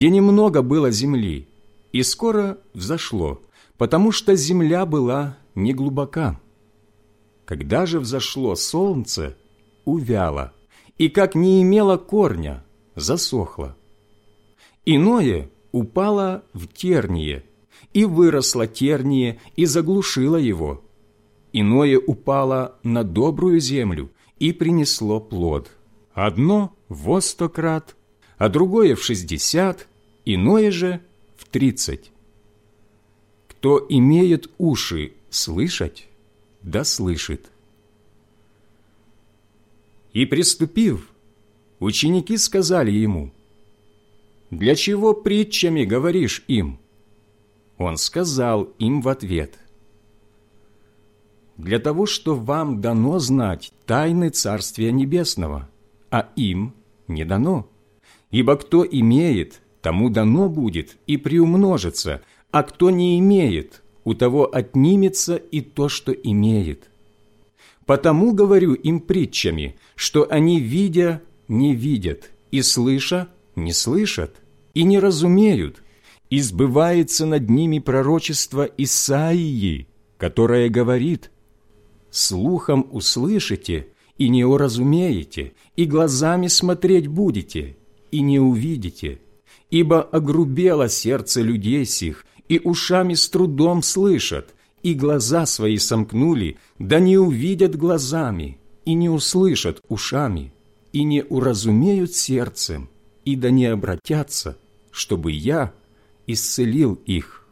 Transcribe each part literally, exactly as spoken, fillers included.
И немного было земли, и скоро взошло, потому что земля была неглубока. Когда же взошло солнце, увяло, и как не имело корня, засохло. Иное упало в терние, и выросло терние, и заглушило его. Иное упало на добрую землю, и принесло плод. Одно во сто крат, а другое в шестьдесят, иное же в тридцать. Кто имеет уши слышать, да слышит. И приступив, ученики сказали ему: «Для чего притчами говоришь им?» Он сказал им в ответ: «Для того, что вам дано знать тайны Царствия Небесного, а им не дано. Ибо кто имеет, тому дано будет и приумножится, а кто не имеет, у того отнимется и то, что имеет. Потому говорю им притчами, что они, видя, не видят, и слыша, не слышат, и не разумеют, и сбывается над ними пророчество Исаии, которое говорит: слухом услышите, и не уразумеете, и глазами смотреть будете, и не увидите, ибо огрубело сердце людей сих, и ушами с трудом слышат, и глаза свои сомкнули, да не увидят глазами, и не услышат ушами, и не уразумеют сердцем, и да не обратятся, чтобы я исцелил их.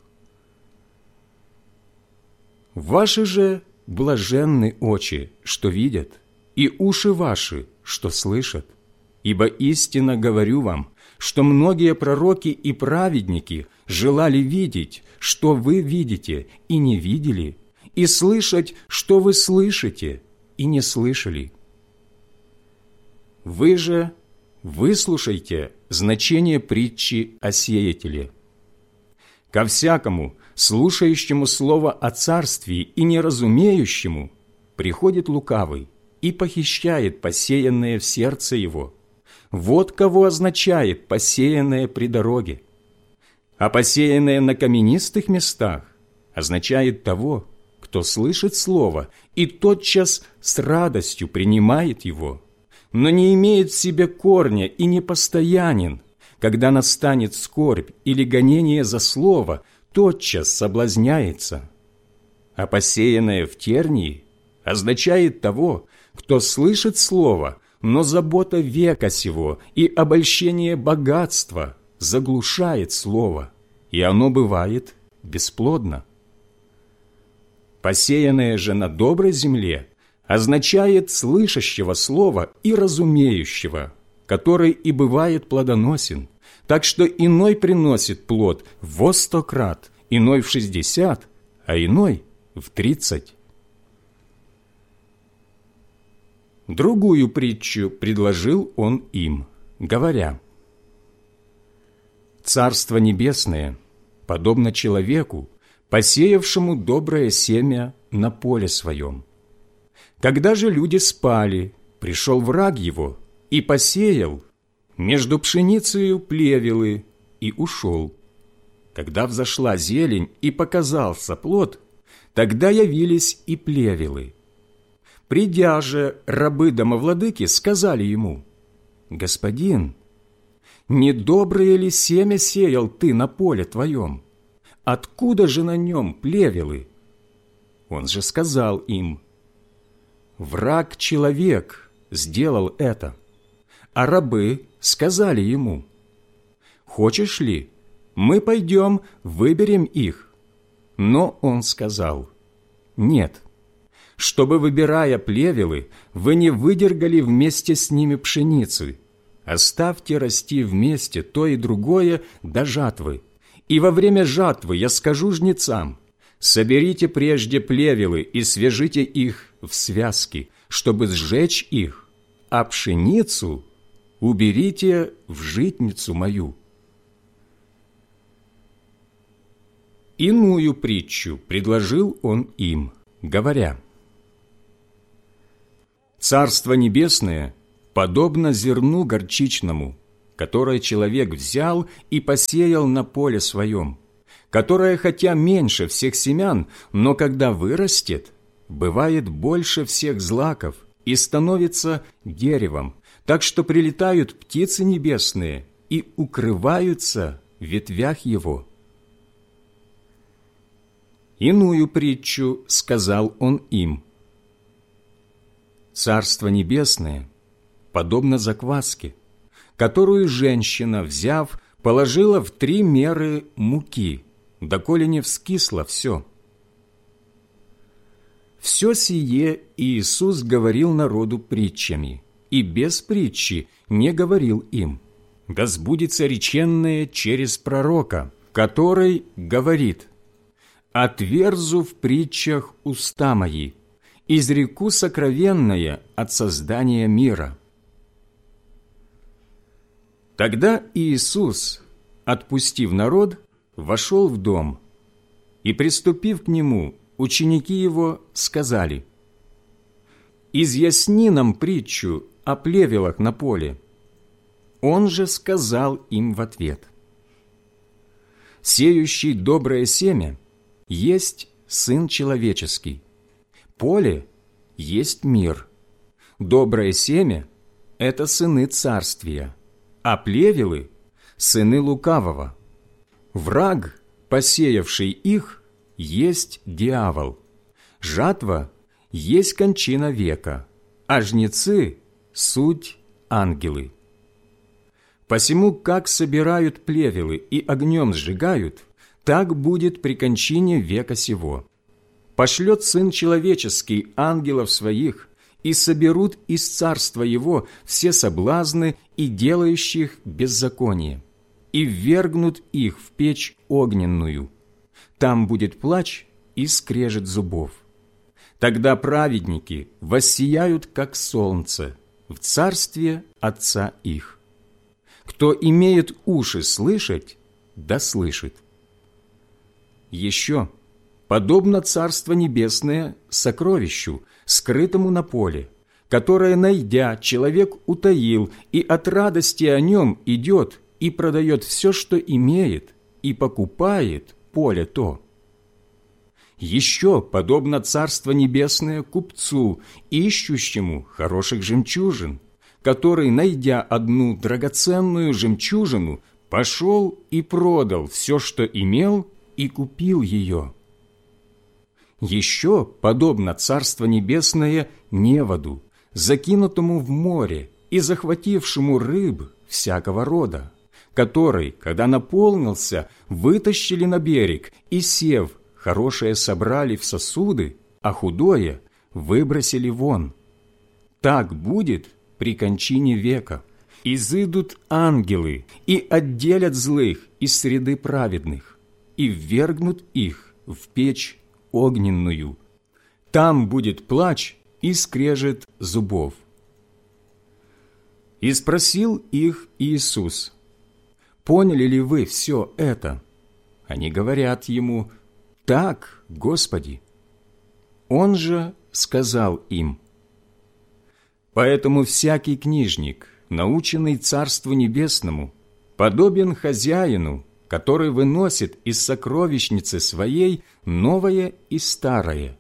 Ваши же блаженны очи, что видят, и уши ваши, что слышат. Ибо истинно говорю вам, что многие пророки и праведники желали видеть, что вы видите, и не видели, и слышать, что вы слышите, и не слышали. Вы же выслушайте значение притчи о сеятеле. Ко всякому, слушающему слово о царствии и неразумеющему, приходит лукавый и похищает посеянное в сердце его. Вот кого означает посеянное при дороге. А посеянное на каменистых местах означает того, кто слышит слово и тотчас с радостью принимает его, но не имеет в себе корня и непостоянен. Когда настанет скорбь или гонение за слово, тотчас соблазняется. А посеянное в тернии означает того, кто слышит слово, но забота века сего и обольщение богатства заглушает слово, и оно бывает бесплодно. Посеянное же на доброй земле означает слышащего слова и разумеющего, который и бывает плодоносен, так что иной приносит плод во сто крат, иной в шестьдесят, а иной в тридцать. Другую притчу предложил он им, говоря: «Царство Небесное подобно человеку, посеявшему доброе семя на поле своем. Когда же люди спали, пришел враг его и посеял между пшеницею плевелы и ушел. Когда взошла зелень и показался плод, тогда явились и плевелы. Придя же рабы домовладыки сказали ему: «Господин, недоброе ли семя сеял ты на поле твоем? Откуда же на нем плевелы?» Он же сказал им: «Враг человек сделал это». А рабы сказали ему: «Хочешь ли, мы пойдем, выберем их?» Но он сказал: «Нет, чтобы, выбирая плевелы, вы не выдергали вместе с ними пшеницы. Оставьте расти вместе то и другое до жатвы. И во время жатвы я скажу жнецам: соберите прежде плевелы и свяжите их в связки, чтобы сжечь их, а пшеницу уберите в житницу мою». Иную притчу предложил он им, говоря: «Царство Небесное подобно зерну горчичному, которое человек взял и посеял на поле своем, которое, хотя меньше всех семян, но когда вырастет, бывает больше всех злаков и становится деревом, так что прилетают птицы небесные и укрываются в ветвях его». Иную притчу сказал он им: «Царство небесное подобно закваске, которую женщина, взяв, положила в три меры муки, доколе не вскисло все». Все сие Иисус говорил народу притчами, и без притчи не говорил им, да сбудется реченное через пророка, который говорит: «Отверзу в притчах уста мои, изреку сокровенное от создания мира». Тогда Иисус, отпустив народ, вошел в дом, и, приступив к нему, ученики его сказали: «Изъясни нам притчу о плевелах на поле». Он же сказал им в ответ: «Сеющий доброе семя есть Сын Человеческий, поле есть мир, доброе семя – это сыны Царствия, а плевелы – сыны лукавого. Враг, посеявший их, есть дьявол, жатва есть кончина века, а жнецы – суть ангелы. Посему, как собирают плевелы и огнем сжигают, так будет при кончине века сего. Пошлет Сын Человеческий ангелов Своих, и соберут из царства Его все соблазны и делающих беззаконие, и ввергнут их в печь огненную. Там будет плач и скрежет зубов. Тогда праведники воссияют, как солнце, в царстве Отца их. Кто имеет уши слышать, да слышит. Еще подобно Царство Небесное сокровищу, скрытому на поле, которое, найдя, человек утаил, и от радости о нем идет и продает все, что имеет, и покупает поле то. Еще подобно Царство Небесное купцу, ищущему хороших жемчужин, который, найдя одну драгоценную жемчужину, пошел и продал все, что имел, и купил ее. Еще подобно Царство Небесное неводу, закинутому в море и захватившему рыб всякого рода, который, когда наполнился, вытащили на берег и, сев, хорошее собрали в сосуды, а худое выбросили вон. Так будет при кончине века. Изыдут ангелы и отделят злых из среды праведных, и ввергнут их в печь огненную. Там будет плач и скрежет зубов. И спросил их Иисус: «Поняли ли вы все это?» Они говорят ему: «Так, Господи». Он же сказал им: «Поэтому всякий книжник, наученный Царству Небесному, подобен хозяину, который выносит из сокровищницы своей новое и старое».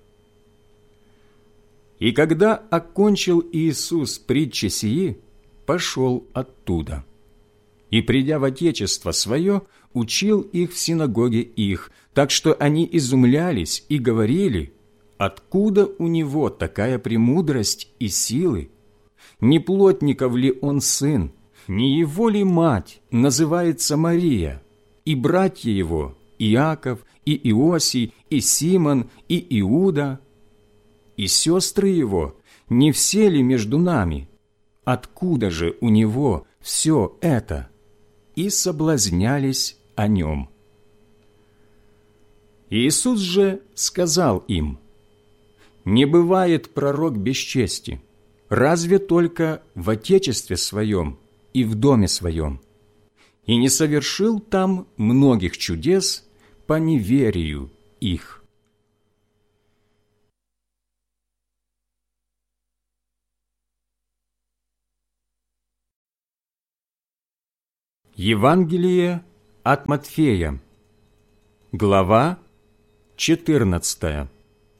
И когда окончил Иисус притчи сии, пошел оттуда. И, придя в Отечество Свое, учил их в синагоге их, так что они изумлялись и говорили: «Откуда у Него такая премудрость и силы? Не плотников ли Он сын, не Его ли мать называется Мария, и братья Его Иаков, и Иосий, и Симон, и Иуда, и сестры Его, не все ли между нами? Откуда же у Него все это?» И соблазнялись о Нем. Иисус же сказал им: «Не бывает пророк без чести, разве только в Отечестве Своем и в доме Своем, и не совершил там многих чудес по неверию их». Евангелие от Матфея, глава четырнадцатая.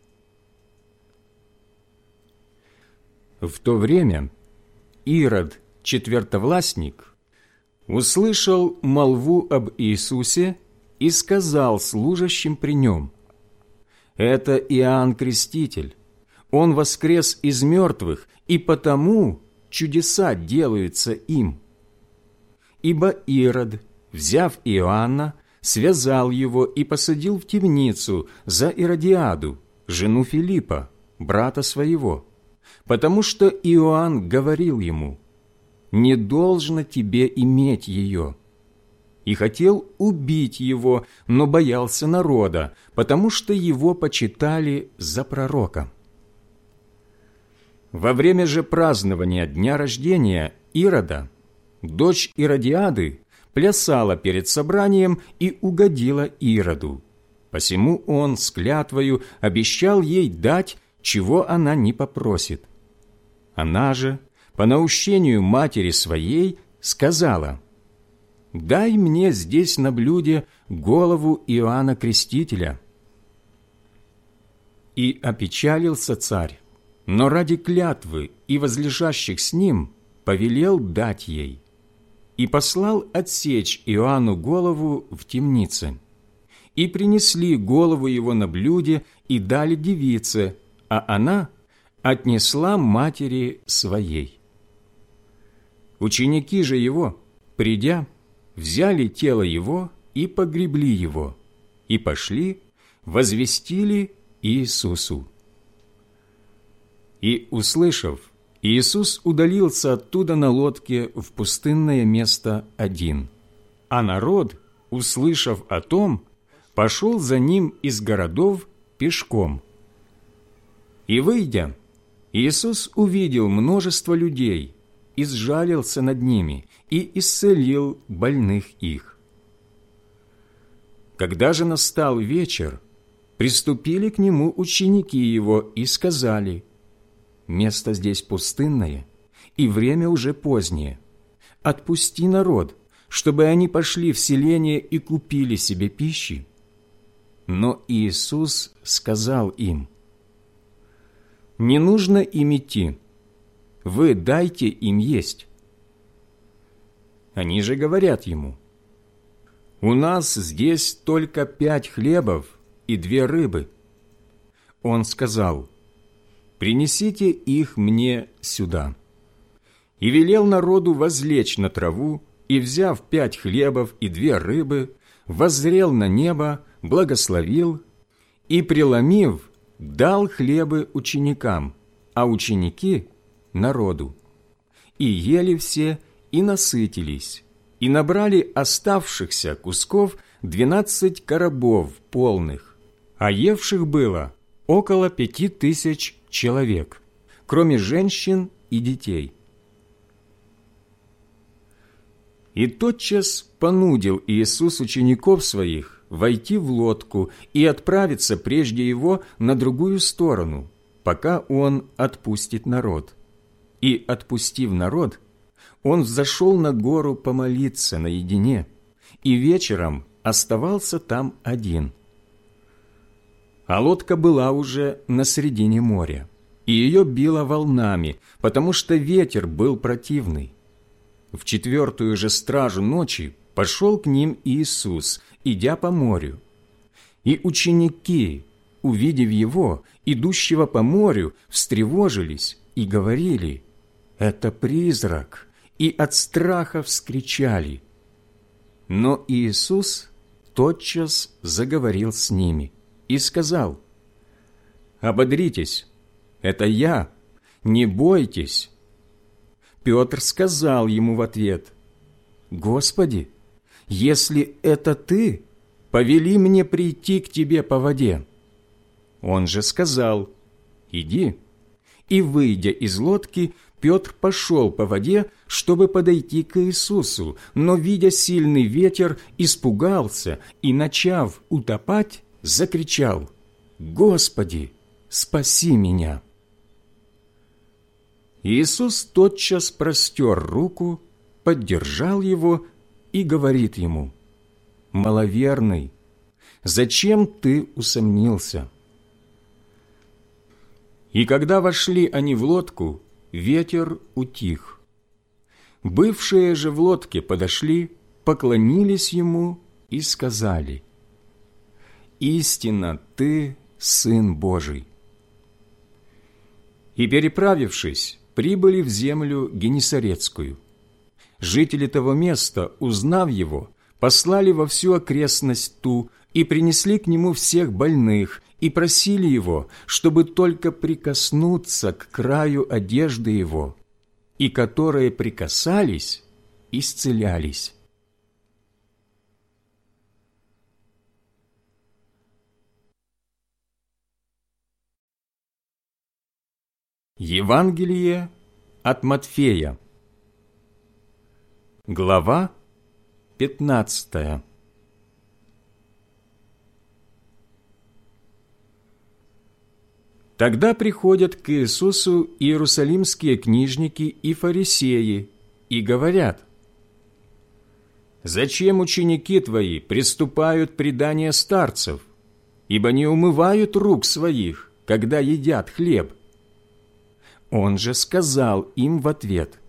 В то время Ирод, четвертовластник, услышал молву об Иисусе и сказал служащим при нем: «Это Иоанн Креститель, он воскрес из мертвых, и потому чудеса делаются им». Ибо Ирод, взяв Иоанна, связал его и посадил в темницу за Иродиаду, жену Филиппа, брата своего, потому что Иоанн говорил ему: «Не должно тебе иметь ее». И хотел убить его, но боялся народа, потому что его почитали за пророка. Во время же празднования дня рождения Ирода дочь Иродиады плясала перед собранием и угодила Ироду. Посему он с клятвою обещал ей дать, чего она не попросит. Она же, по наущению матери своей, сказала: «Дай мне здесь на блюде голову Иоанна Крестителя». И опечалился царь, но ради клятвы и возлежащих с ним повелел дать ей. И послал отсечь Иоанну голову в темнице. И принесли голову его на блюде и дали девице, а она отнесла матери своей. Ученики же его, придя, взяли тело его и погребли его, и пошли, возвестили Иисусу. И, услышав, Иисус удалился оттуда на лодке в пустынное место один, а народ, услышав о том, пошел за ним из городов пешком. И, выйдя, Иисус увидел множество людей и сжалился над ними, и исцелил больных их. Когда же настал вечер, приступили к нему ученики его и сказали: «Место здесь пустынное, и время уже позднее. Отпусти народ, чтобы они пошли в селение и купили себе пищи». Но Иисус сказал им: «Не нужно им идти, вы дайте им есть». Они же говорят ему: «У нас здесь только пять хлебов и две рыбы». Он сказал: «Принесите их мне сюда». И велел народу возлечь на траву, и, взяв пять хлебов и две рыбы, воззрел на небо, благословил и, преломив, дал хлебы ученикам, а ученики – народу. И ели все, и насытились, и набрали оставшихся кусков двенадцать коробов полных, а евших было около пяти тысяч человек, кроме женщин и детей. И тотчас понудил Иисус учеников своих войти в лодку и отправиться прежде его на другую сторону, пока он отпустит народ. И, отпустив народ, он взошел на гору помолиться наедине, и вечером оставался там один. А лодка была уже на середине моря, и ее било волнами, потому что ветер был противный. В четвертую же стражу ночи пошел к ним Иисус, идя по морю. И ученики, увидев его, идущего по морю, встревожились и говорили: «Это призрак», и от страха вскричали. Но Иисус тотчас заговорил с ними и сказал: «Ободритесь, это я, не бойтесь». Петр сказал ему в ответ: «Господи, если это ты, повели мне прийти к тебе по воде». Он же сказал: «Иди». И, выйдя из лодки, Петр пошел по воде, чтобы подойти к Иисусу, но, видя сильный ветер, испугался и, начав утопать, закричал: «Господи, спаси меня!» Иисус тотчас простер руку, поддержал его и говорит ему: «Маловерный, зачем ты усомнился?» И когда вошли они в лодку, ветер утих. Бывшие же в лодке подошли, поклонились ему и сказали: «Истинно ты Сын Божий». И, переправившись, прибыли в землю Генесарецкую. Жители того места, узнав его, послали во всю окрестность ту и принесли к нему всех больных и просили его, чтобы только прикоснуться к краю одежды его, и которые прикасались, исцелялись. Евангелие от Матфея, глава пятнадцатая. Тогда приходят к Иисусу иерусалимские книжники и фарисеи и говорят: «Зачем ученики твои приступают предания старцев, ибо не умывают рук своих, когда едят хлеб?» Он же сказал им в ответ: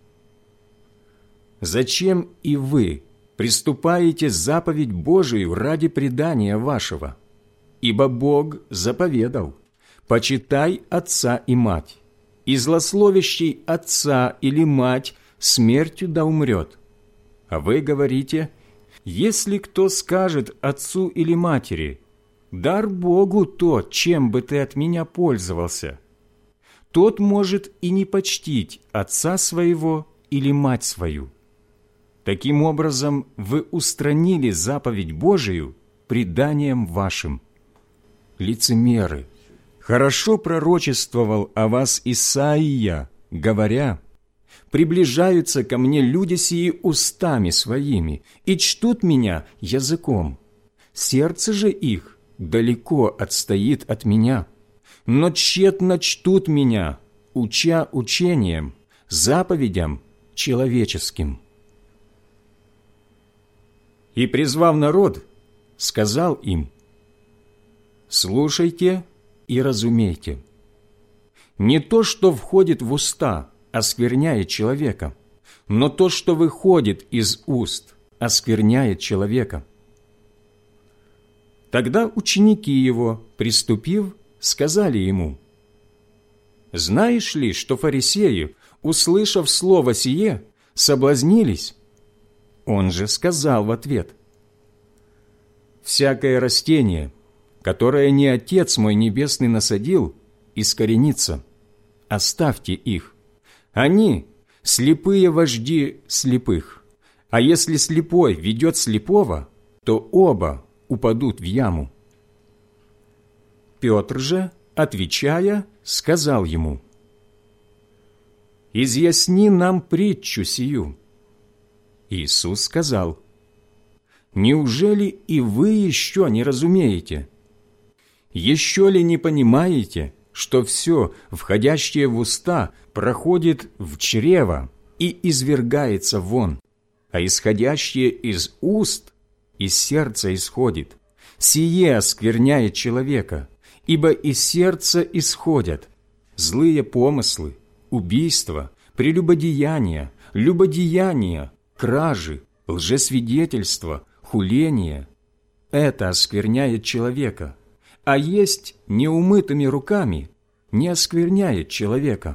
«Зачем и вы приступаете заповедь Божию ради предания вашего? Ибо Бог заповедал: почитай отца и мать, и злословящий отца или мать смертью да умрет. А вы говорите: если кто скажет отцу или матери: дар Богу то, чем бы ты от меня пользовался, тот может и не почтить отца своего или мать свою. Таким образом, вы устранили заповедь Божию преданием вашим. Лицемеры! Хорошо пророчествовал о вас Исаия, говоря: приближаются ко мне люди сии устами своими и чтут меня языком. Сердце же их далеко отстоит от меня, но тщетно чтут меня, уча учением, заповедям человеческим». И, призвав народ, сказал им: «Слушайте и разумейте. Не то, что входит в уста, оскверняет человека, но то, что выходит из уст, оскверняет человека». Тогда ученики его, приступив, сказали ему: «Знаешь ли, что фарисеи, услышав слово сие, соблазнились?» Он же сказал в ответ: «Всякое растение, которое не Отец мой Небесный насадил, искоренится. Оставьте их. Они – слепые вожди слепых. А если слепой ведет слепого, то оба упадут в яму». Петр же, отвечая, сказал ему: «Изъясни нам притчу сию». Иисус сказал: «Неужели и вы еще не разумеете? Еще ли не понимаете, что все, входящее в уста, проходит в чрево и извергается вон, а исходящее из уст из сердца исходит? Сие оскверняет человека, ибо из сердца исходят злые помыслы, убийства, прелюбодеяния, любодеяния, кражи, лжесвидетельства, хуления. Это оскверняет человека, а есть неумытыми руками не оскверняет человека».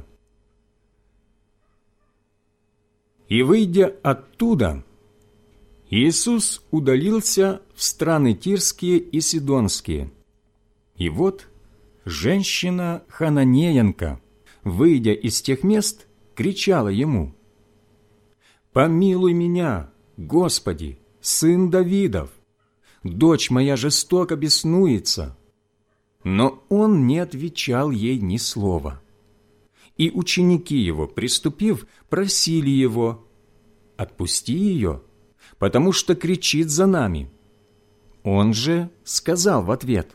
И, выйдя оттуда, Иисус удалился в страны Тирские и Сидонские. И вот женщина Хананеянка, выйдя из тех мест, кричала ему: «Помилуй меня, Господи, сын Давидов! Дочь моя жестоко беснуется». Но он не отвечал ей ни слова. И ученики его, приступив, просили его: «Отпусти ее, потому что кричит за нами». Он же сказал в ответ: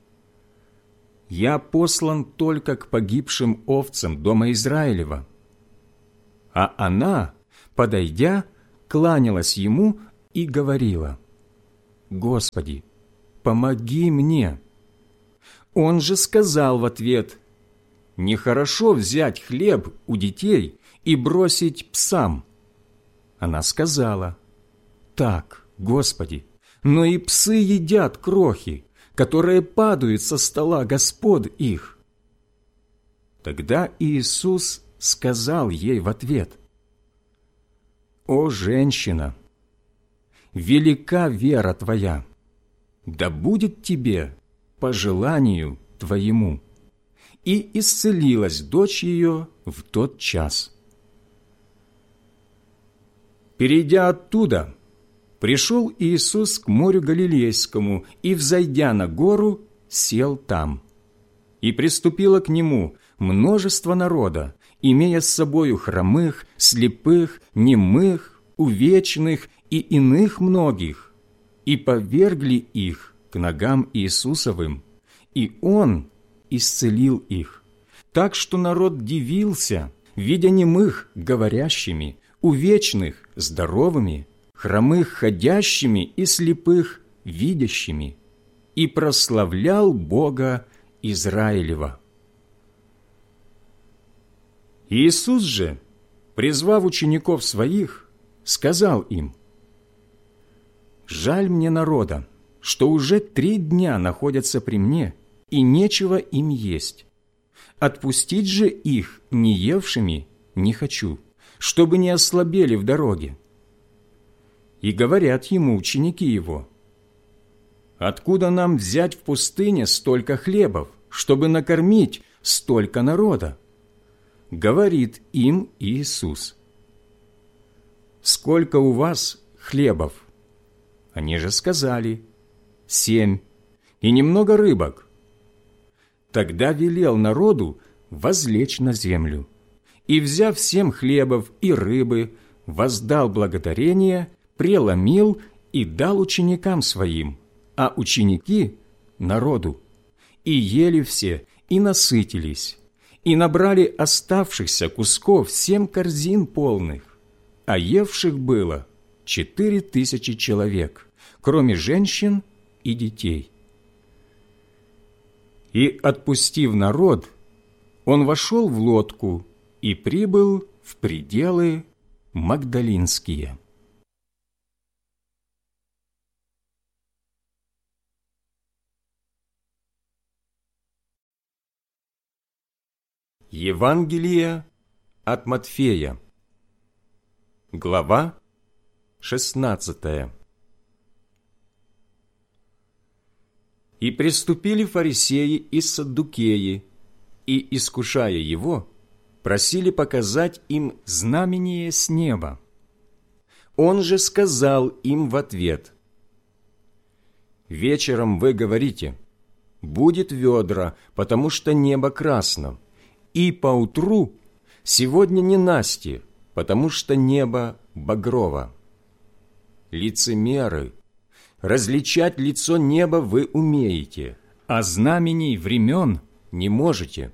«Я послан только к погибшим овцам дома Израилева». А она, подойдя, кланялась ему и говорила: «Господи, помоги мне». Он же сказал в ответ: «Нехорошо взять хлеб у детей и бросить псам». Она сказала: «Так, Господи, но и псы едят крохи, которые падают со стола господ их». Тогда Иисус сказал ей в ответ: «О, женщина, велика вера твоя, да будет тебе по желанию твоему». И исцелилась дочь ее в тот час. Перейдя оттуда, пришел Иисус к морю Галилейскому и, взойдя на гору, сел там. И приступило к Нему множество народа, имея с собою хромых, слепых, немых, увечных и иных многих, и повергли их к ногам Иисусовым, и Он исцелил их, так что народ дивился, видя немых говорящими, увечных здоровыми, хромых ходящими и слепых видящими, и прославлял Бога Израилева. Иисус же, призвав учеников своих, сказал им: «Жаль мне народа, что уже три дня находятся при мне, и нечего им есть. Отпустить же их не евшими не хочу, чтобы не ослабели в дороге». И говорят ему ученики его: «Откуда нам взять в пустыне столько хлебов, чтобы накормить столько народа?» Говорит им Иисус: «Сколько у вас хлебов?» Они же сказали: «Семь, и немного рыбок». Тогда велел народу возлечь на землю, и, взяв семь хлебов и рыбы, воздал благодарение, преломил и дал ученикам своим, а ученики – народу. И ели все, и насытились, и набрали оставшихся кусков семь корзин полных, а евших было четыре тысячи человек, кроме женщин и детей. И, отпустив народ, он вошел в лодку и прибыл в пределы Магдалинские. Евангелие от Матфея, глава шестнадцатая. И приступили фарисеи и саддукеи, и, искушая его, просили показать им знамение с неба. Он же сказал им в ответ: «Вечером вы говорите: будет ведра, потому что небо красно, и поутру: сегодня ненастье, потому что небо багрово. Лицемеры! Различать лицо неба вы умеете, а знамений времен не можете.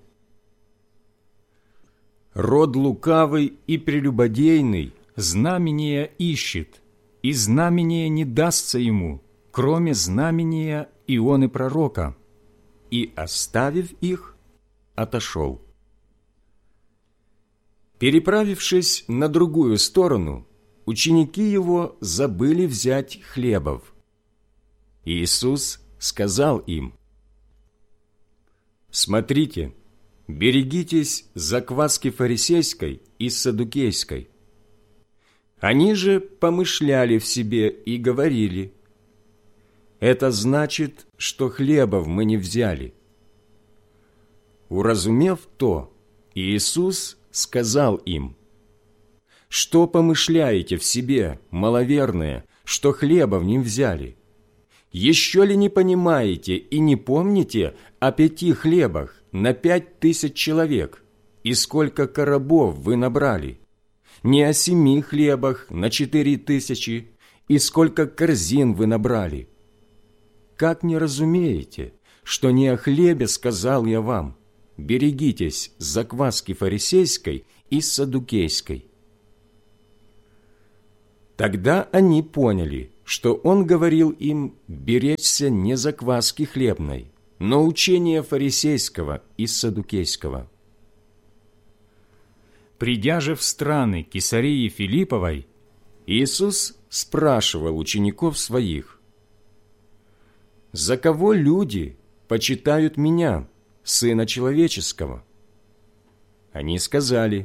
Род лукавый и прелюбодейный знамения ищет, и знамение не дастся ему, кроме знамения Ионы пророка. И, оставив их, отошел. Переправившись на другую сторону, ученики его забыли взять хлебов. Иисус сказал им: «Смотрите, берегитесь закваски фарисейской и саддукейской». Они же помышляли в себе и говорили: «Это значит, что хлебов мы не взяли». Уразумев то, Иисус сказал им: «Что помышляете в себе, маловерные, что хлебов не взяли? Еще ли не понимаете и не помните о пяти хлебах на пять тысяч человек, и сколько коробов вы набрали? Не о семи хлебах на четыре тысячи, и сколько корзин вы набрали? Как не разумеете, что не о хлебе сказал я вам: берегитесь закваски фарисейской и саддукейской?» Тогда они поняли, что он говорил им беречься не закваски хлебной, но учения фарисейского и саддукейского. Придя же в страны Кесарии Филипповой, Иисус спрашивал учеников своих: «За кого люди почитают Меня, Сына Человеческого?» Они сказали: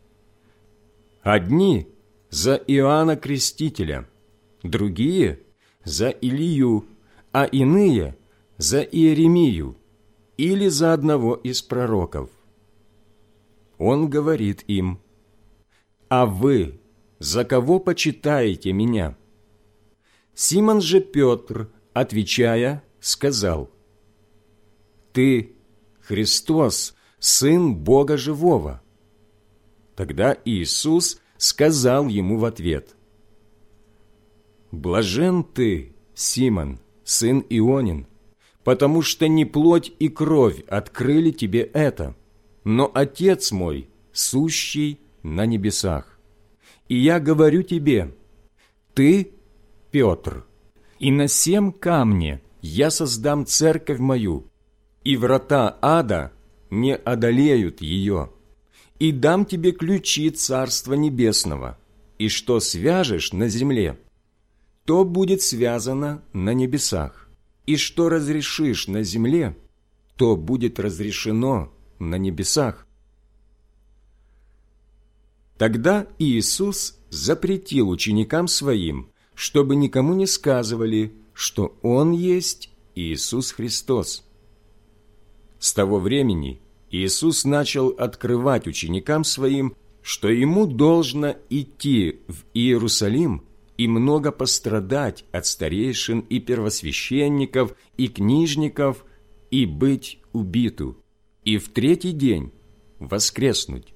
«Одни за Иоанна Крестителя, другие за Илию, а иные за Иеремию или за одного из пророков». Он говорит им: «А вы за кого почитаете Меня?» Симон же Петр, отвечая, сказал: «Ты Христос, Сын Бога Живого». Тогда Иисус сказал ему в ответ: «Блажен ты, Симон, сын Ионин, потому что не плоть и кровь открыли тебе это, но Отец мой, сущий на небесах. И я говорю тебе: ты, Петр, и на сем камне я создам церковь мою, и врата ада не одолеют ее. И дам тебе ключи Царства Небесного, и что свяжешь на земле, то будет связано на небесах, и что разрешишь на земле, то будет разрешено на небесах». Тогда Иисус запретил ученикам Своим, чтобы никому не сказывали, что Он есть Иисус Христос. С того времени Иисус начал открывать ученикам Своим, что Ему должно идти в Иерусалим и много пострадать от старейшин и первосвященников и книжников и быть убиту, и в третий день воскреснуть.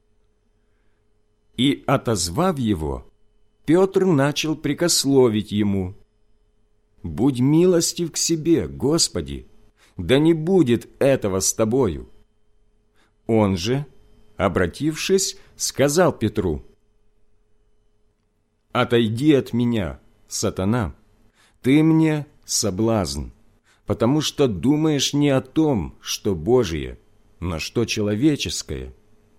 И, отозвав его, Петр начал прикословить ему: «Будь милостив к себе, Господи, да не будет этого с тобою». Он же, обратившись, сказал Петру: «Отойди от меня, сатана, ты мне соблазн, потому что думаешь не о том, что Божие, но что человеческое».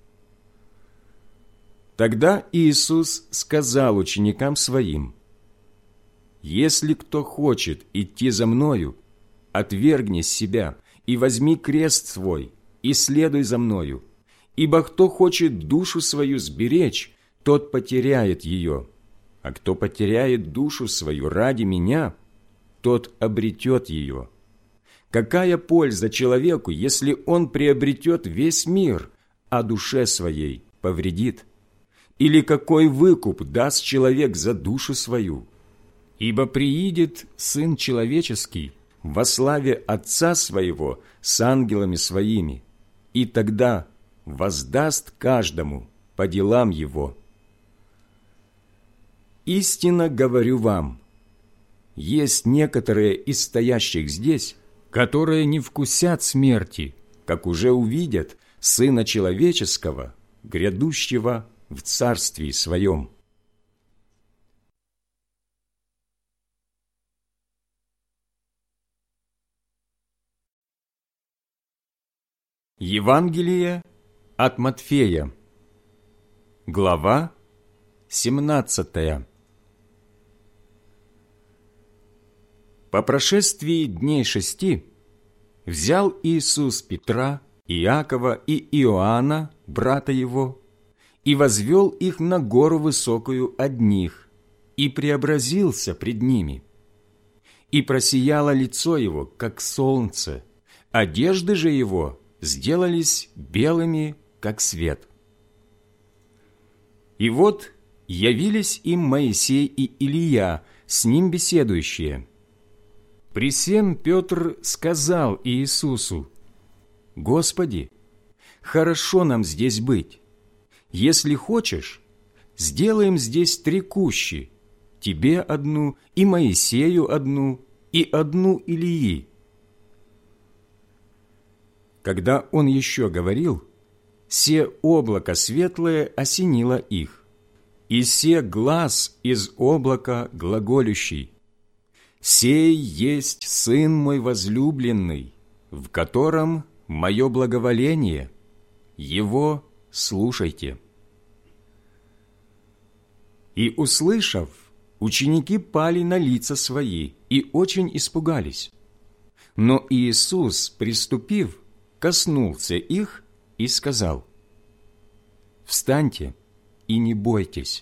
Тогда Иисус сказал ученикам Своим: «Если кто хочет идти за Мною, отвергни себя и возьми крест свой, и следуй за Мною. Ибо кто хочет душу свою сберечь, тот потеряет ее, а кто потеряет душу свою ради Меня, тот обретет ее. Какая польза человеку, если он приобретет весь мир, а душе своей повредит? Или какой выкуп даст человек за душу свою? Ибо приидет Сын Человеческий во славе Отца Своего с ангелами Своими, и тогда воздаст каждому по делам его. Истинно говорю вам, есть некоторые из стоящих здесь, которые не вкусят смерти, как уже увидят Сына Человеческого, грядущего в Царствии Своем». Евангелие от Матфея, глава семнадцатая. По прошествии дней шести взял Иисус Петра, Иакова и Иоанна, брата его, и возвел их на гору высокую одних, и преобразился пред ними. И просияло лицо его, как солнце, одежды же его сделались белыми, как свет. И вот явились им Моисей и Илия, с ним беседующие. Присем Петр сказал Иисусу: «Господи, хорошо нам здесь быть. Если хочешь, сделаем здесь три кущи, тебе одну, и Моисею одну, и одну Илии». Когда он еще говорил, се облако светлое осенило их, и се глас из облака глаголющий: «Сей есть Сын мой возлюбленный, в котором мое благоволение, Его слушайте». И, услышав, ученики пали на лица свои и очень испугались. Но Иисус, приступив, коснулся их и сказал: «Встаньте и не бойтесь».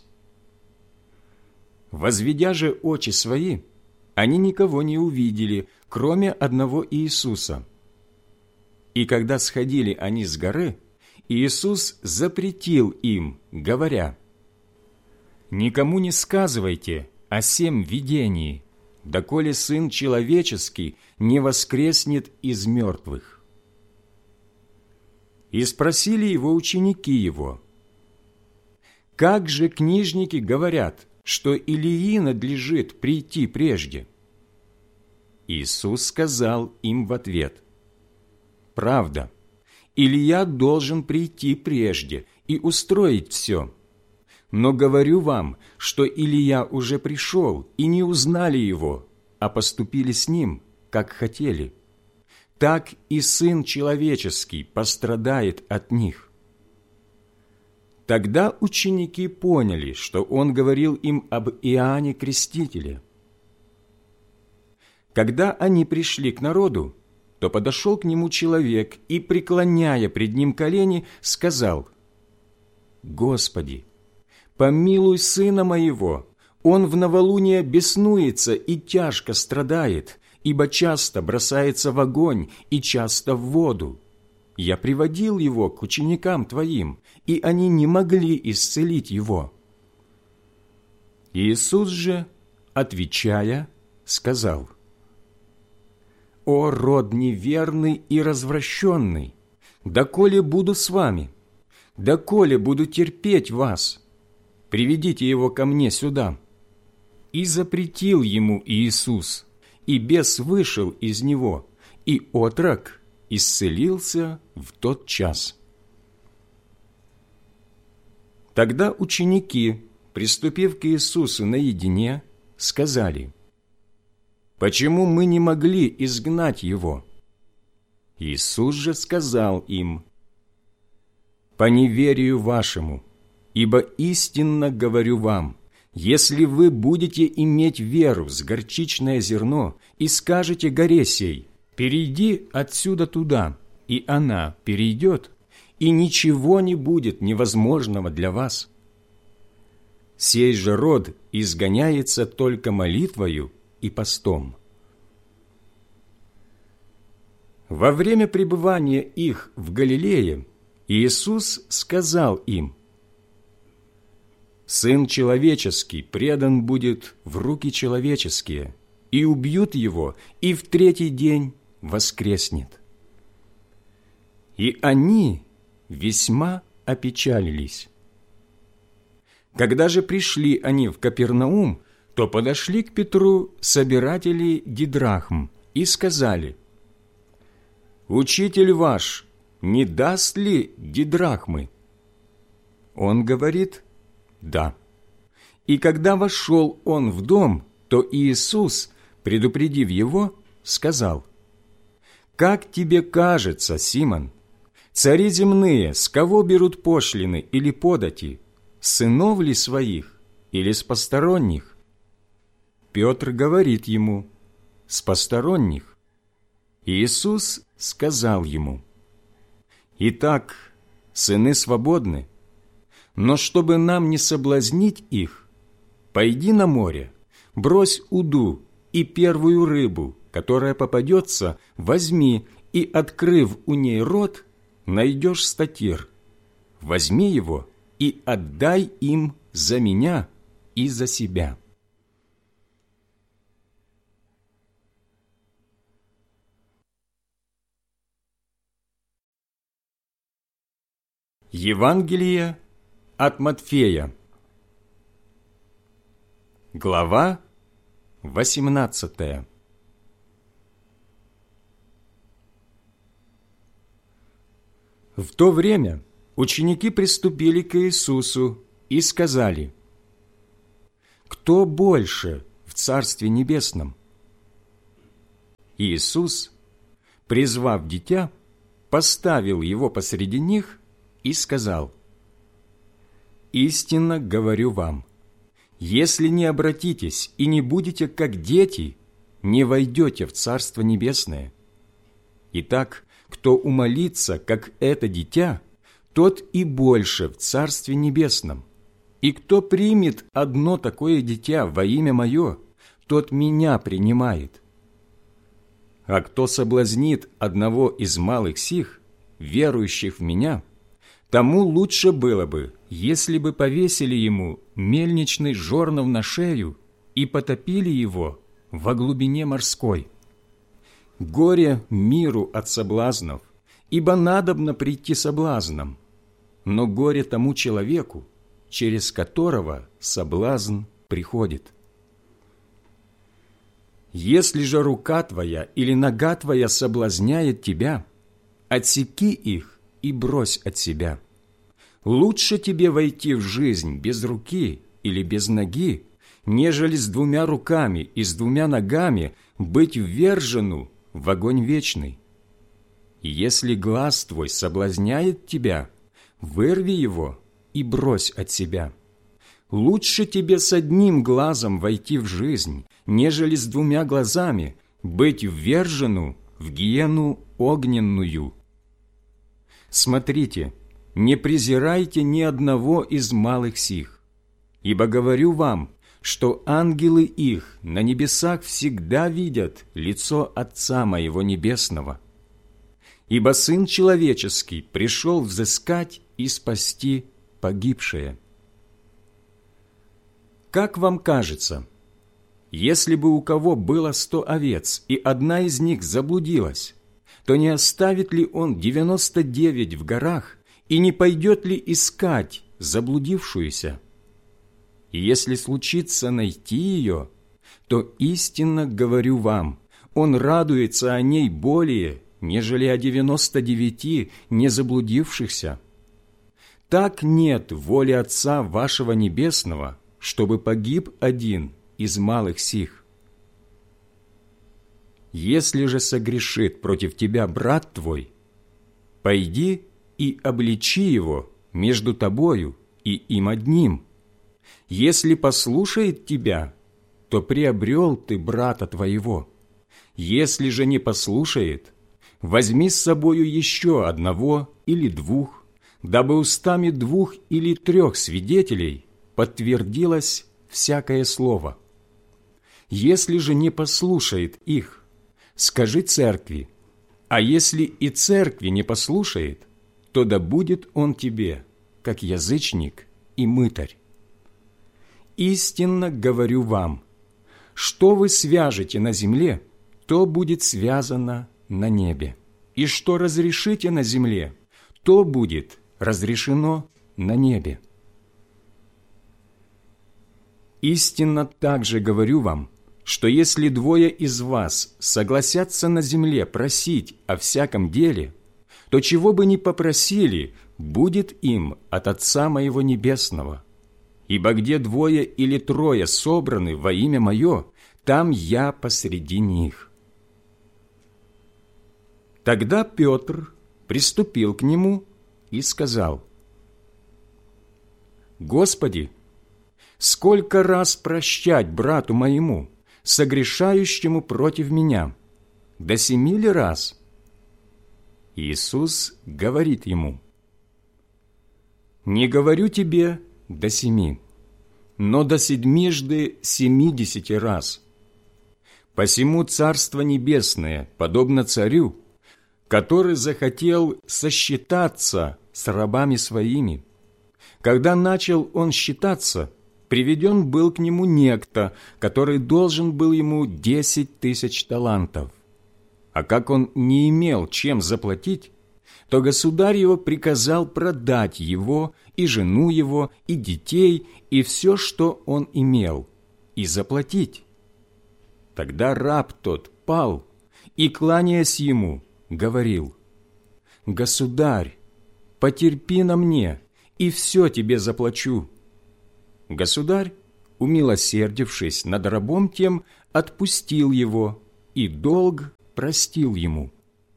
Возведя же очи свои, они никого не увидели, кроме одного Иисуса. И когда сходили они с горы, Иисус запретил им, говоря: «Никому не сказывайте о сем видении, доколе Сын Человеческий не воскреснет из мертвых». И спросили его ученики его: «Как же книжники говорят, что Илии надлежит прийти прежде?» Иисус сказал им в ответ: «Правда, Илия должен прийти прежде и устроить все. Но говорю вам, что Илия уже пришел, и не узнали его, а поступили с ним, как хотели. Так и Сын Человеческий пострадает от них». Тогда ученики поняли, что он говорил им об Иоанне Крестителе. Когда они пришли к народу, то подошел к нему человек и, преклоняя пред ним колени, сказал: «Господи, помилуй сына моего, он в новолуние беснуется и тяжко страдает, ибо часто бросается в огонь и часто в воду. Я приводил его к ученикам твоим, и они не могли исцелить его». Иисус же, отвечая, сказал: «О род неверный и развращенный, доколе буду с вами, доколе буду терпеть вас? Приведите его ко мне сюда». И запретил ему Иисус, и бес вышел из него, и отрок исцелился в тот час. Тогда ученики, приступив к Иисусу наедине, сказали: «Почему мы не могли изгнать его?» Иисус же сказал им: «По неверию вашему, ибо истинно говорю вам, если вы будете иметь веру с горчичное зерно и скажете горе сей: перейди отсюда туда, и она перейдет, и ничего не будет невозможного для вас. Сей же род изгоняется только молитвою и постом». Во время пребывания их в Галилее Иисус сказал им: «Сын Человеческий предан будет в руки человеческие, и убьют его, и в третий день воскреснет». И они весьма опечалились. Когда же пришли они в Капернаум, то подошли к Петру собиратели дидрахм и сказали: «Учитель ваш не даст ли дидрахмы?» Он говорит: «Да». И когда вошел он в дом, то Иисус, предупредив его, сказал: «Как тебе кажется, Симон, цари земные с кого берут пошлины или подати, с сынов ли своих или с посторонних?» Петр говорит ему: «С посторонних». Иисус сказал ему: «Итак, сыны свободны, но чтобы нам не соблазнить их, пойди на море, брось уду и первую рыбу, которая попадется, возьми, и, открыв у ней рот, найдешь статир. Возьми его и отдай им за меня и за себя». Евангелие от Матфея, глава восемнадцатая. В то время ученики приступили к Иисусу и сказали: кто больше в Царстве Небесном?» Иисус, призвав дитя, поставил его посреди них и сказал: «Истинно говорю вам, если не обратитесь и не будете как дети, не войдете в Царство Небесное. Итак, кто умолится, как это дитя, тот и больше в Царстве Небесном. И кто примет одно такое дитя во имя Мое, тот Меня принимает. А кто соблазнит одного из малых сих, верующих в Меня, тому лучше было бы, если бы повесили ему мельничный жорнов на шею и потопили его во глубине морской. Горе миру от соблазнов, ибо надобно прийти соблазном, но горе тому человеку, через которого соблазн приходит. Если же рука твоя или нога твоя соблазняет тебя, отсеки их и брось от себя. Лучше тебе войти в жизнь без руки или без ноги, нежели с двумя руками и с двумя ногами быть ввержену в огонь вечный. Если глаз твой соблазняет тебя, вырви его и брось от себя. Лучше тебе с одним глазом войти в жизнь, нежели с двумя глазами быть ввержену в гиену огненную. Смотрите, не презирайте ни одного из малых сих, ибо говорю вам, что ангелы их на небесах всегда видят лицо Отца Моего Небесного. Ибо Сын Человеческий пришел взыскать и спасти погибшее. Как вам кажется, если бы у кого было сто овец, и одна из них заблудилась, то не оставит ли он девяносто девять в горах и не пойдет ли искать заблудившуюся? И если случится найти ее, то истинно говорю вам, он радуется о ней более, нежели о девяноста девяти не заблудившихся. Так нет воли Отца вашего Небесного, чтобы погиб один из малых сих. Если же согрешит против тебя брат твой, пойди и обличи его между тобою и им одним. Если послушает тебя, то приобрел ты брата твоего. Если же не послушает, возьми с собою еще одного или двух, дабы устами двух или трех свидетелей подтвердилось всякое слово. Если же не послушает их, скажи церкви, а если и церкви не послушает, то да будет он тебе, как язычник и мытарь. Истинно говорю вам, что вы свяжете на земле, то будет связано на небе, и что разрешите на земле, то будет разрешено на небе. Истинно также говорю вам, что если двое из вас согласятся на земле просить о всяком деле, то чего бы ни попросили, будет им от Отца Моего Небесного. Ибо где двое или трое собраны во имя Мое, там Я посреди них». Тогда Петр приступил к Нему и сказал: «Господи, сколько раз прощать брату моему, согрешающему против меня? До семи ли раз?» Иисус говорит ему: «Не говорю тебе до семи, но до седьмижды семидесяти раз. Посему Царство Небесное подобно царю, который захотел сосчитаться с рабами своими. Когда начал он считаться, приведен был к нему некто, который должен был ему десять тысяч талантов. А как он не имел чем заплатить, то государь его приказал продать его, и жену его, и детей, и все, что он имел, и заплатить. Тогда раб тот пал и, кланяясь ему, говорил: «Государь, потерпи на мне, и все тебе заплачу». Государь умилосердившись над рабом тем, отпустил его и долг простил ему.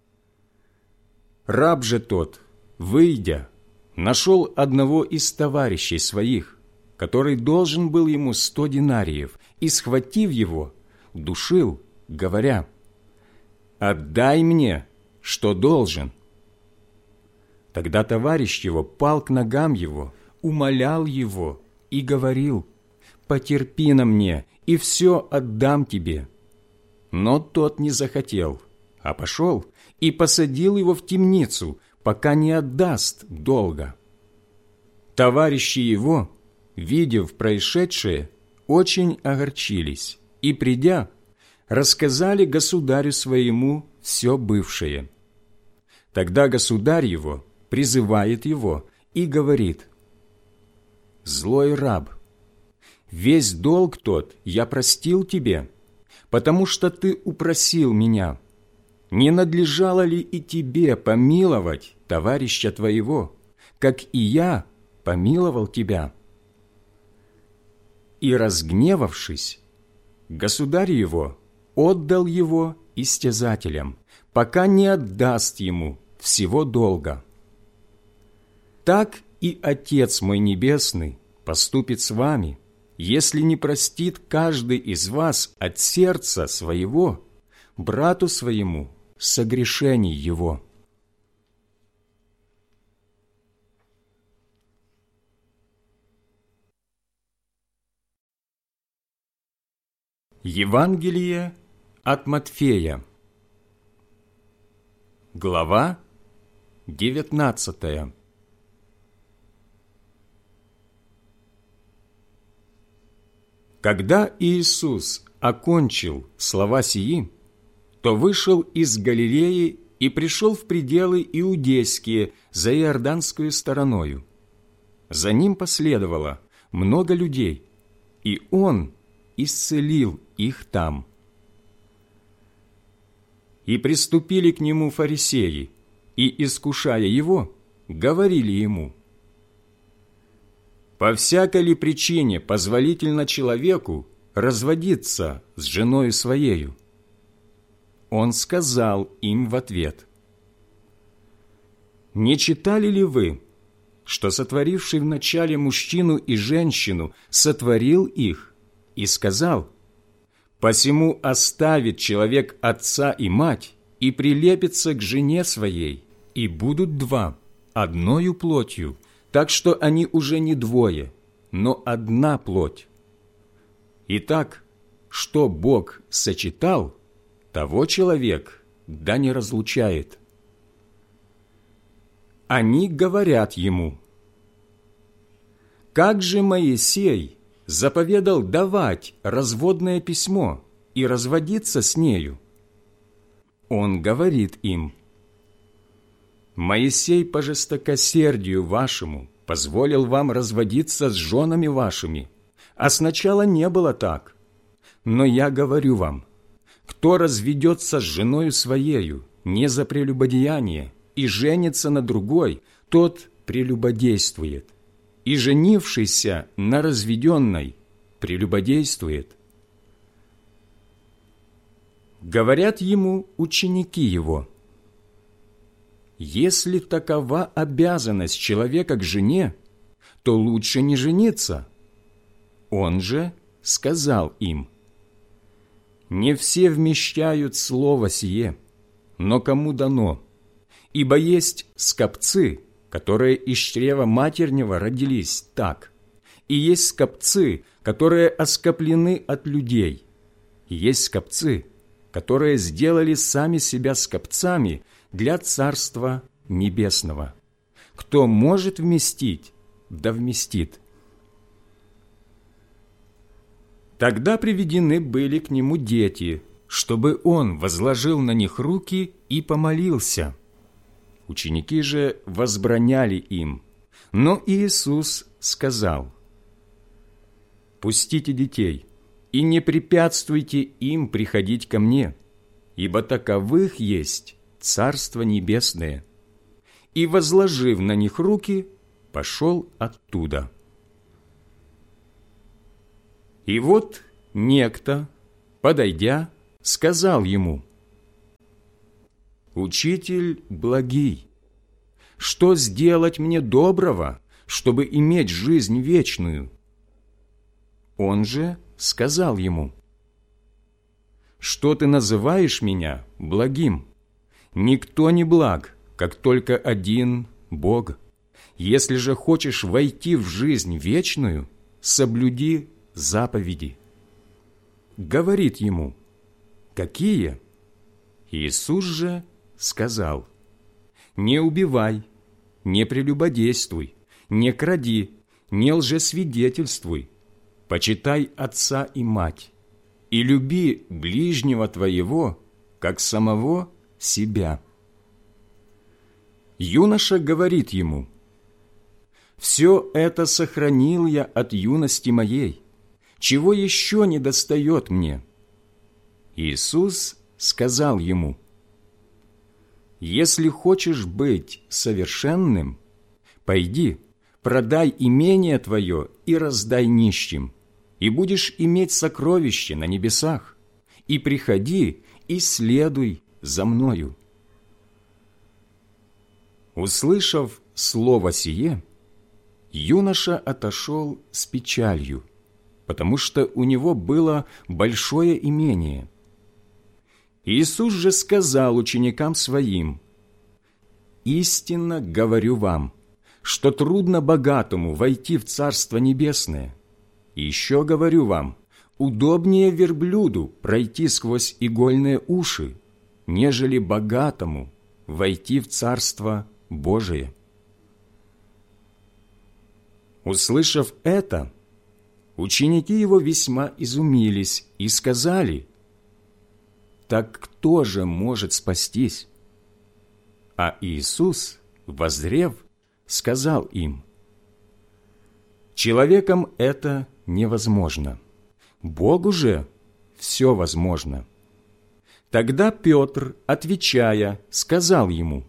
Раб же тот, выйдя, нашел одного из товарищей своих, который должен был ему сто динариев, и, схватив его, душил, говоря: «Отдай мне, что должен». Тогда товарищ его пал к ногам его, умолял его и говорил: «Потерпи на мне, и все отдам тебе». Но тот не захотел, а пошел и посадил его в темницу, пока не отдаст долга. Товарищи его, видев происшедшее, очень огорчились и, придя, рассказали государю своему все бывшее. Тогда государь его призывает его и говорит: «Злой раб, весь долг тот я простил тебе, потому что ты упросил меня. Не надлежало ли и тебе помиловать товарища твоего, как и я помиловал тебя?» И, разгневавшись, государь его отдал его истязателям, пока не отдаст ему всего долга. Так и Отец мой Небесный поступит с вами, если не простит каждый из вас от сердца своего брату своему согрешений его». Евангелие от Матфея, глава девятнадцатая. Когда Иисус окончил слова сии, то вышел из Галилеи и пришел в пределы иудейские за иорданскую стороною. За ним последовало много людей, и он исцелил их там. И приступили к нему фарисеи, и, искушая его, говорили ему: «По всякой ли причине позволительно человеку разводиться с женою своею?» Он сказал им в ответ: «Не читали ли вы, что сотворивший вначале мужчину и женщину сотворил их и сказал: посему оставит человек отца и мать и прилепится к жене своей, и будут два одною плотью, так что они уже не двое, но одна плоть. Итак, что Бог сочетал, того человек да не разлучает». Они говорят ему: «Как же Моисей заповедал давать разводное письмо и разводиться с нею?» Он говорит им: «Моисей по жестокосердию вашему позволил вам разводиться с женами вашими, а сначала не было так. Но я говорю вам, кто разведется с женою своею не за прелюбодеяние и женится на другой, тот прелюбодействует, и женившийся на разведенной прелюбодействует». Говорят ему ученики его: «Если такова обязанность человека к жене, то лучше не жениться». Он же сказал им: «Не все вмещают слово сие, но кому дано, ибо есть скопцы, которые из чрева матернего родились так, и есть скопцы, которые оскоплены от людей, и есть скопцы, которые сделали сами себя скопцами для Царства Небесного. Кто может вместить, да вместит». Тогда приведены были к нему дети, чтобы он возложил на них руки и помолился. Ученики же возбраняли им, но Иисус сказал: «Пустите детей и не препятствуйте им приходить ко мне, ибо таковых есть Царство Небесное». И, возложив на них руки, пошел оттуда. И вот некто, подойдя, сказал ему: «Учитель благий, что сделать мне доброго, чтобы иметь жизнь вечную?» Он же сказал ему: «Что ты называешь меня благим? Никто не благ, как только один Бог. Если же хочешь войти в жизнь вечную, соблюди заповеди». Говорит ему: «Какие?» Иисус же сказал: «Не убивай, не прелюбодействуй, не кради, не лжесвидетельствуй, почитай отца и мать, и люби ближнего твоего, как самого себя». Юноша говорит ему: «Все это сохранил я от юности моей. Чего еще недостает мне?» Иисус сказал ему: «Если хочешь быть совершенным, пойди, продай имение твое и раздай нищим, и будешь иметь сокровище на небесах, и приходи и следуй за мною». Услышав слово сие, юноша отошел с печалью, потому что у него было большое имение. Иисус же сказал ученикам Своим: «Истинно говорю вам, что трудно богатому войти в Царство Небесное. И еще говорю вам, удобнее верблюду пройти сквозь игольные уши, нежели богатому войти в Царство Божие». Услышав это, ученики его весьма изумились и сказали: «Так кто же может спастись?» А Иисус, воззрев, сказал им: «Человеком это невозможно, Богу же все возможно». Тогда Петр, отвечая, сказал ему: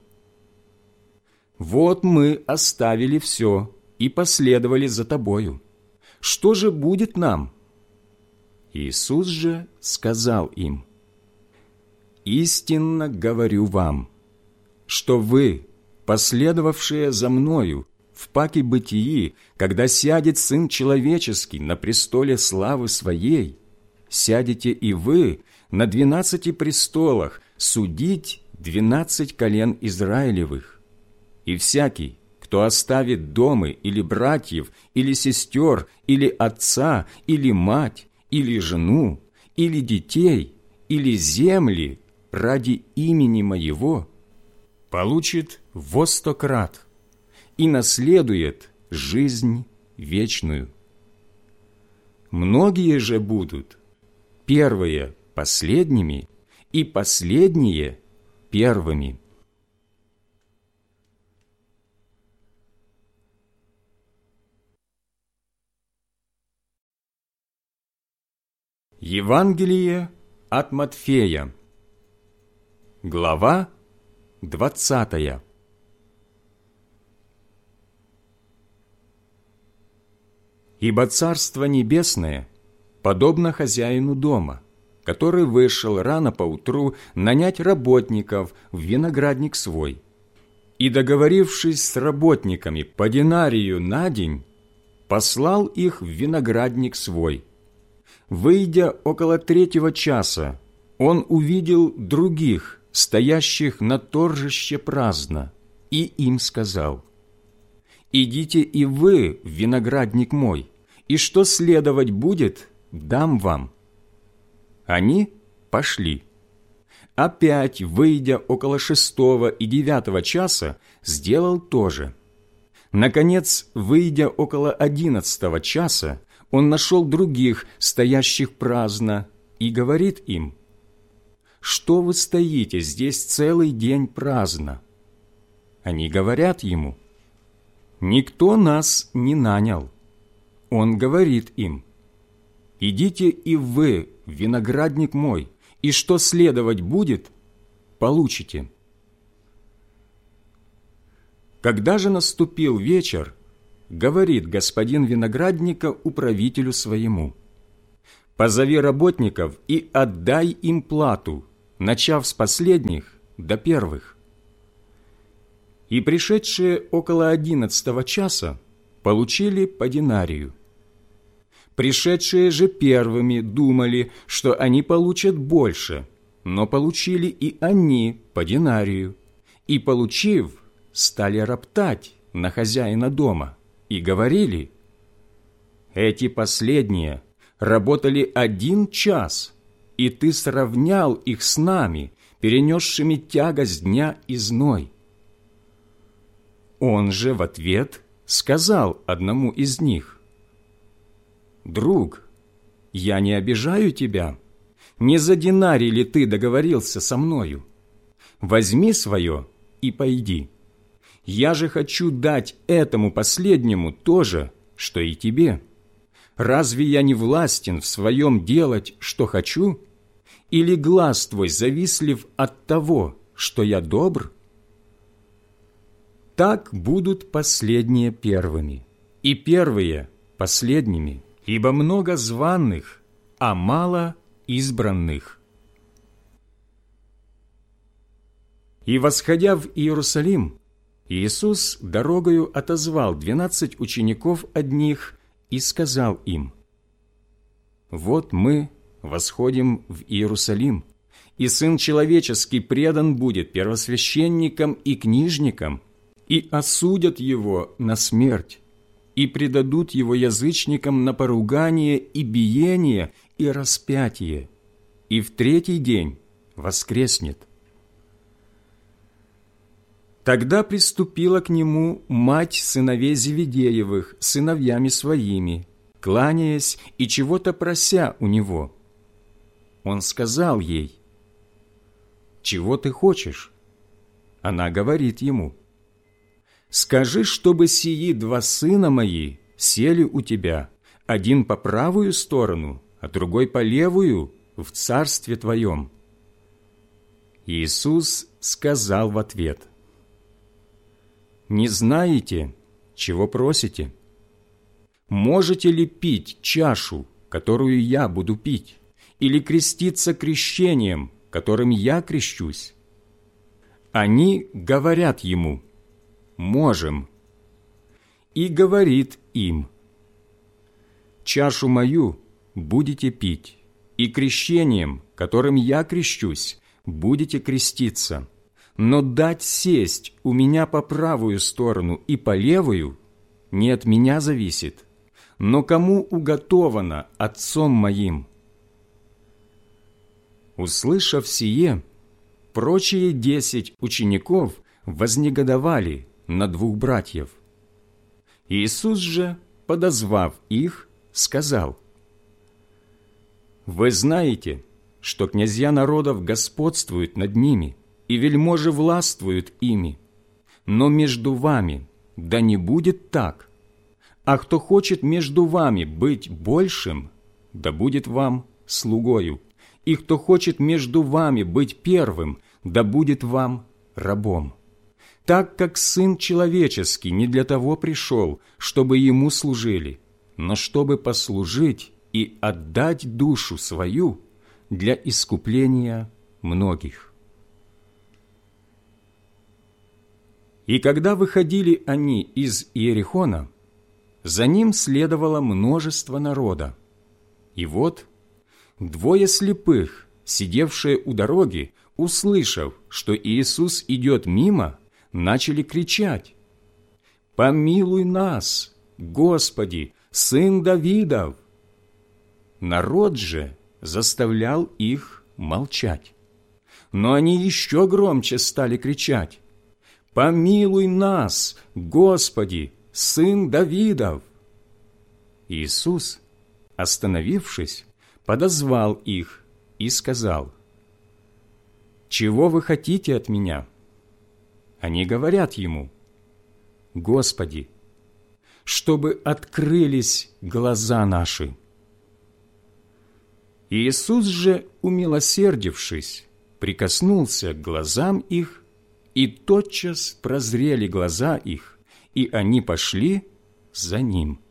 «Вот мы оставили все и последовали за тобою. Что же будет нам?» Иисус же сказал им: «Истинно говорю вам, что вы, последовавшие за Мною в паке бытии, когда сядет Сын Человеческий на престоле славы Своей, сядете и вы на двенадцати престолах судить двенадцать колен Израилевых. И всякий, кто оставит дома или братьев, или сестер, или отца, или мать, или жену, или детей, или земли ради имени Моего, получит во сто крат и наследует жизнь вечную. Многие же будут первые последними, и последние первыми». Евангелие от Матфея, глава двадцатая. «Ибо Царство Небесное подобно хозяину дома, который вышел рано поутру нанять работников в виноградник свой, и, договорившись с работниками по динарию на день, послал их в виноградник свой. Выйдя около третьего часа, он увидел других, стоящих на торжище праздно, и им сказал: «Идите и вы в виноградник мой, и что следовать будет, дам вам». Они пошли. Опять, выйдя около шестого и девятого часа, сделал то же. Наконец, выйдя около одиннадцатого часа, он нашел других, стоящих праздно, и говорит им: «Что вы стоите здесь целый день праздно?» Они говорят ему: «Никто нас не нанял». Он говорит им: «Идите и вы в виноградник мой, и что следовать будет, получите». Когда же наступил вечер, говорит господин виноградника управителю своему: позови работников и отдай им плату, начав с последних до первых». И пришедшие около одиннадцатого часа получили по динарию. Пришедшие же первыми думали, что они получат больше, но получили и они по динарию, и, получив, стали роптать на хозяина дома и говорили: «Эти последние работали один час, и ты сравнял их с нами, перенесшими тягость дня и зной». Он же в ответ сказал одному из них: «Друг, я не обижаю тебя. Не за динарий ли ты договорился со мною? Возьми свое и пойди. Я же хочу дать этому последнему то же, что и тебе. Разве я не властен в своем делать, что хочу? Или глаз твой завистлив от того, что я добр?» Так будут последние первыми, и первые последними, ибо много званых, а мало избранных. И, восходя в Иерусалим, Иисус дорогою отозвал двенадцать учеников одних и сказал им: «Вот мы восходим в Иерусалим, и Сын Человеческий предан будет первосвященникам и книжникам, и осудят Его на смерть, и предадут Его язычникам на поругание и биение и распятие, и в третий день воскреснет». Тогда приступила к Нему мать сыновей Зеведеевых сыновьями своими, кланяясь и чего-то прося у Него. Он сказал ей: «Чего ты хочешь?» Она говорит Ему: «Скажи, чтобы сии два сына мои сели у тебя, один по правую сторону, а другой по левую, в царстве твоем». Иисус сказал в ответ: «Не знаете, чего просите? Можете ли пить чашу, которую я буду пить, или креститься крещением, которым я крещусь?» Они говорят Ему: «Можем». И говорит им: «Чашу мою будете пить, и крещением, которым я крещусь, будете креститься, но дать сесть у меня по правую сторону и по левую не от меня зависит, но кому уготовано Отцом моим». Услышав сие, прочие десять учеников вознегодовали на двух братьев. Иисус же, подозвав их, сказал: «Вы знаете, что князья народов господствуют над ними, и вельможи властвуют ими. Но между вами да не будет так. А кто хочет между вами быть большим, да будет вам слугою, и кто хочет между вами быть первым, да будет вам рабом. Так как Сын Человеческий не для того пришел, чтобы Ему служили, но чтобы послужить и отдать душу свою для искупления многих». И когда выходили они из Иерихона, за Ним следовало множество народа. И вот двое слепых, сидевшие у дороги, услышав, что Иисус идет мимо, начали кричать: «Помилуй нас, Господи, Сын Давидов!» Народ же заставлял их молчать. Но они еще громче стали кричать: «Помилуй нас, Господи, Сын Давидов!» Иисус, остановившись, подозвал их и сказал: «Чего вы хотите от меня?» Они говорят Ему: «Господи, чтобы открылись глаза наши». Иисус же, умилосердившись, прикоснулся к глазам их, и тотчас прозрели глаза их, и они пошли за Ним.